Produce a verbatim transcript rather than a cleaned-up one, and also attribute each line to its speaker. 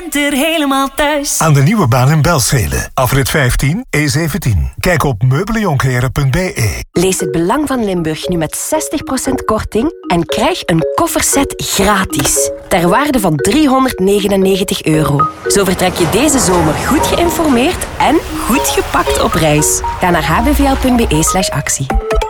Speaker 1: Er helemaal thuis.
Speaker 2: Aan de nieuwe baan in Belschelen. Afrit vijftien, E zeventien. Kijk op meubeljonkleren punt b e.
Speaker 3: Lees het belang van Limburg nu met zestig procent korting en krijg een kofferset gratis. Ter waarde van driehonderdnegenennegentig euro. Zo vertrek je deze zomer goed geïnformeerd en goed gepakt op reis. Ga naar h b v l punt b e slash actie.